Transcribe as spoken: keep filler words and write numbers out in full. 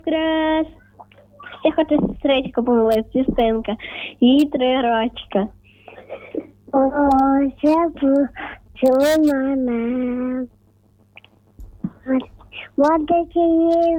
Крас. Я хочу сестричку помилити, Юстинка. Їй три рочка. Боже, почуй мене. Водиться її